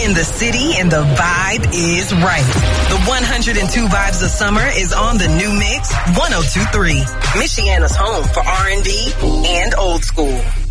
in the city and the vibe is right. The 102 Vibes of Summer is on the new mix 102.3. Michiana's home for R&B and old school.